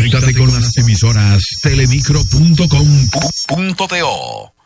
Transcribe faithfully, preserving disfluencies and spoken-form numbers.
Conéctate con las emisoras telemicro punto com punto do.